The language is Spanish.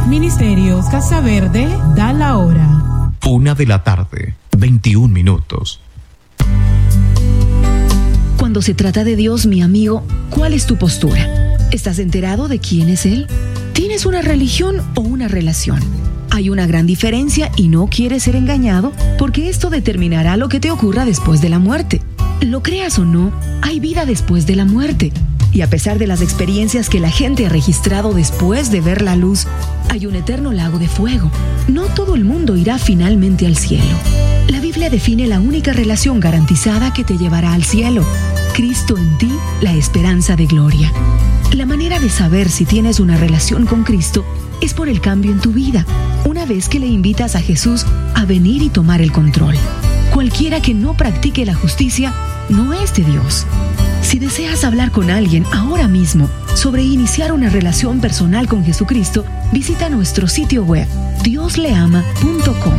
Ministerios Casa Verde da la hora. 1:21 p.m. Cuando se trata de Dios, mi amigo, ¿cuál es tu postura? ¿Estás enterado de quién es Él? ¿Tienes una religión o una relación? Hay una gran diferencia y no quieres ser engañado porque esto determinará lo que te ocurra después de la muerte. Lo creas o no, hay vida después de la muerte. Y a pesar de las experiencias que la gente ha registrado después de ver la luz, hay un eterno lago de fuego. No todo el mundo irá finalmente al cielo. La Biblia define la única relación garantizada que te llevará al cielo: Cristo en ti, la esperanza de gloria. La manera de saber si tienes una relación con Cristo es por el cambio en tu vida, una vez que le invitas a Jesús a venir y tomar el control. Cualquiera que no practique la justicia no es de Dios. Si deseas hablar con alguien ahora mismo sobre iniciar una relación personal con Jesucristo, visita nuestro sitio web diosleama.com.